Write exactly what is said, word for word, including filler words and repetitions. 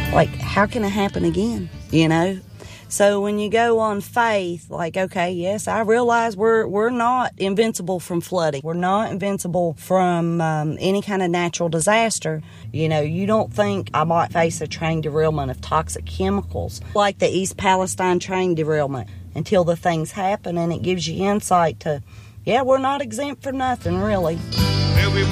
like, how can it happen again, you know? So when you go on faith, like, okay, yes, I realize we're we're not invincible from flooding. We're not invincible from um, any kind of natural disaster. You know, you don't think I might face a train derailment of toxic chemicals like the East Palestine train derailment until the things happen, and it gives you insight to, yeah, we're not exempt from nothing, really.